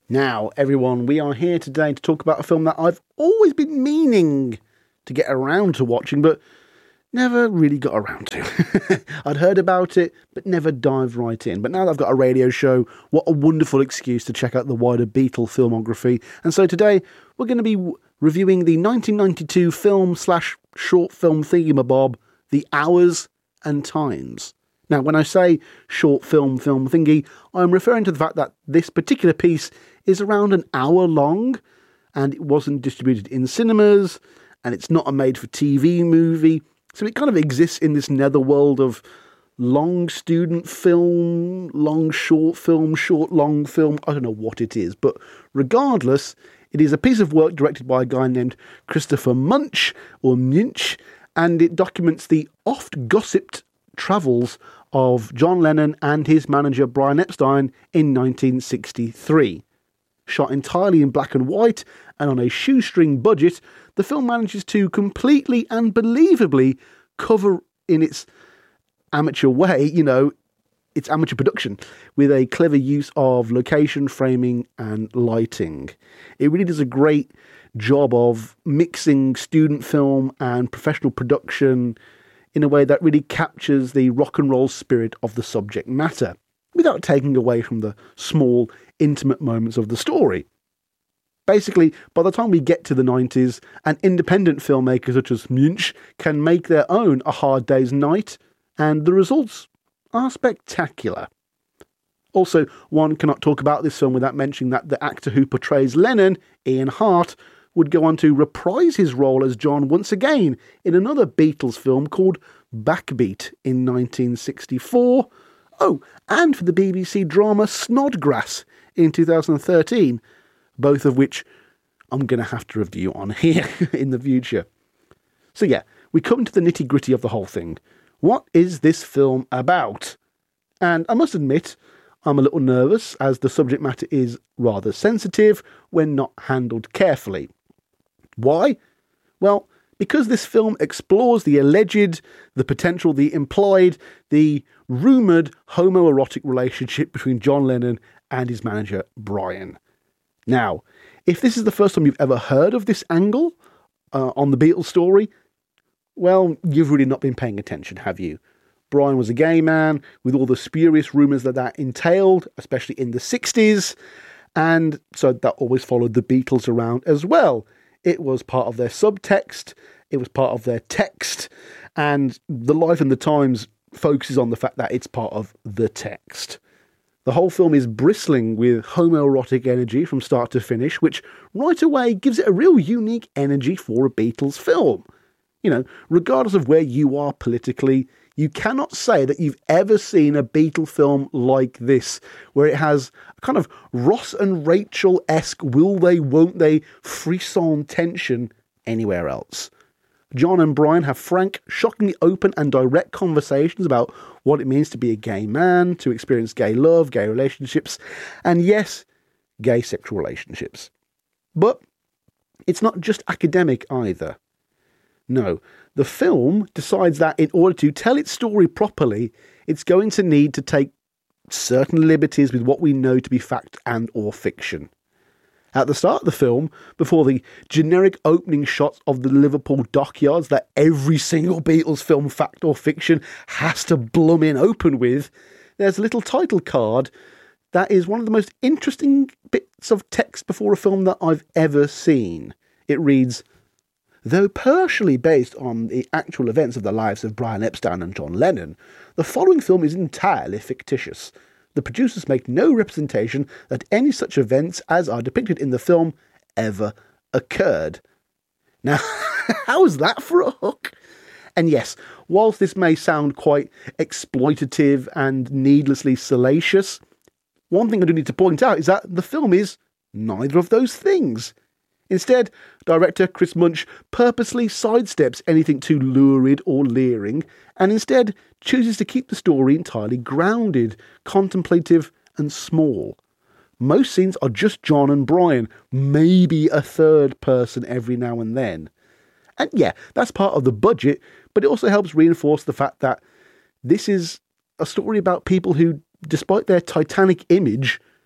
Now, everyone, we are here today to talk about a film that I've always been meaning to get around to watching, but never really got around to. I'd heard about it, but never dived right in. But now that I've got a radio show, what a wonderful excuse to check out the wider Beatle filmography. And so today, we're going to be reviewing the 1992 film/short film thingamabob, The Hours and Times. Now, when I say short film thingy, I'm referring to the fact that this particular piece is around an hour long, and it wasn't distributed in cinemas, and it's not a made-for-TV movie, so it kind of exists in this netherworld of long student film, long short film, short long film. I don't know what it is, but regardless, it is a piece of work directed by a guy named Christopher Munch, and it documents the oft-gossiped travels of John Lennon and his manager Brian Epstein in 1963. Shot entirely in black and white and on a shoestring budget, the film manages to completely and believably cover in its amateur way, its amateur production, with a clever use of location, framing and lighting. It really does a great job of mixing student film and professional production in a way that really captures the rock and roll spirit of the subject matter, without taking away from the small, intimate moments of the story. Basically, by the time we get to the 90s, an independent filmmaker such as Munch can make their own A Hard Day's Night, and the results are spectacular. Also, one cannot talk about this film without mentioning that the actor who portrays Lennon, Ian Hart, would go on to reprise his role as John once again in another Beatles film called Backbeat in 1964. Oh, and for the BBC drama Snodgrass in 2013, both of which I'm going to have to review on here in the future. So yeah, we come to the nitty-gritty of the whole thing. What is this film about? And I must admit, I'm a little nervous as the subject matter is rather sensitive when not handled carefully. Why? Well, because this film explores the alleged, the potential, the implied, the rumoured homoerotic relationship between John Lennon and his manager, Brian. Now, if this is the first time you've ever heard of this angle on the Beatles story, well, you've really not been paying attention, have you? Brian was a gay man, with all the spurious rumours that entailed, especially in the 60s, and so that always followed the Beatles around as well. It was part of their subtext, it was part of their text, and The Life and the Times focuses on the fact that it's part of the text. The whole film is bristling with homoerotic energy from start to finish, which right away gives it a real unique energy for a Beatles film. Regardless of where you are politically, you cannot say that you've ever seen a Beatle film like this, where it has a kind of Ross and Rachel-esque will they, won't they, frisson tension anywhere else. John and Brian have frank, shockingly open and direct conversations about what it means to be a gay man, to experience gay love, gay relationships, and yes, gay sexual relationships. But it's not just academic either. No, the film decides that in order to tell its story properly, it's going to need to take certain liberties with what we know to be fact and or fiction. At the start of the film, before the generic opening shots of the Liverpool dockyards that every single Beatles film, fact or fiction, has to blum in open with, there's a little title card that is one of the most interesting bits of text before a film that I've ever seen. It reads, "Though partially based on the actual events of the lives of Brian Epstein and John Lennon, the following film is entirely fictitious. The producers make no representation that any such events as are depicted in the film ever occurred." Now, how's that for a hook? And yes, whilst this may sound quite exploitative and needlessly salacious, one thing I do need to point out is that the film is neither of those things. Instead, director Chris Munch purposely sidesteps anything too lurid or leering, and instead chooses to keep the story entirely grounded, contemplative, and small. Most scenes are just John and Brian, maybe a third person every now and then. And yeah, that's part of the budget, but it also helps reinforce the fact that this is a story about people who, despite their titanic image,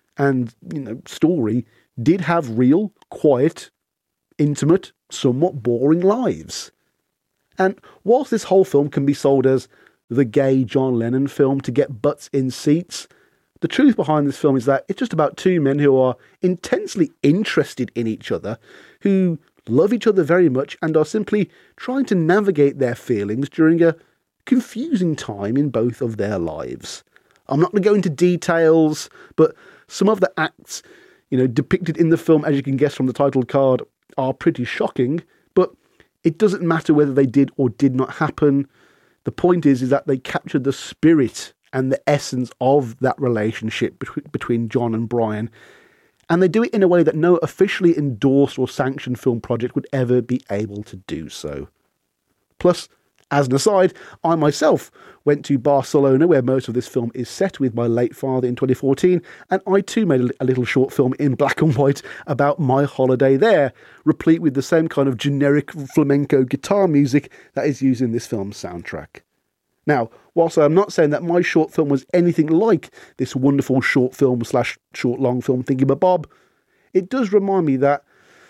and, story did have real, quiet, intimate, somewhat boring lives. And whilst this whole film can be sold as the gay John Lennon film to get butts in seats, the truth behind this film is that it's just about two men who are intensely interested in each other, who love each other very much and are simply trying to navigate their feelings during a confusing time in both of their lives. I'm not going to go into details, but some of the acts, depicted in the film, as you can guess from the title card, are pretty shocking, but it doesn't matter whether they did or did not happen. The point is that they captured the spirit and the essence of that relationship between John and Brian. And they do it in a way that no officially endorsed or sanctioned film project would ever be able to do so. Plus, as an aside, I myself went to Barcelona, where most of this film is set, with my late father in 2014, and I too made a little short film in black and white about my holiday there, replete with the same kind of generic flamenco guitar music that is used in this film's soundtrack. Now, whilst I'm not saying that my short film was anything like this wonderful short film / short long film thingamabob, it does remind me that,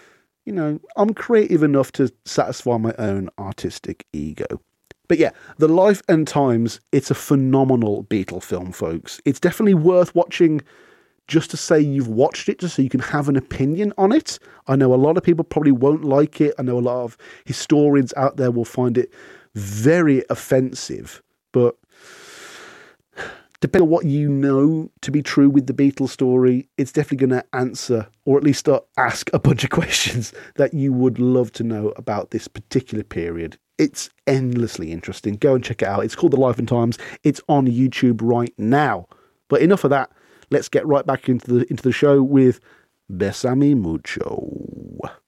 I'm creative enough to satisfy my own artistic ego. But yeah, The Life and Times, it's a phenomenal Beatle film, folks. It's definitely worth watching just to say you've watched it, just so you can have an opinion on it. I know a lot of people probably won't like it. I know a lot of historians out there will find it very offensive, but depending on what you know to be true with the Beatles story, it's definitely going to answer, or at least ask a bunch of questions that you would love to know about this particular period. It's endlessly interesting. Go and check it out. It's called The Life and Times. It's on YouTube right now. But enough of that. Let's get right back into the show with Bésame Mucho.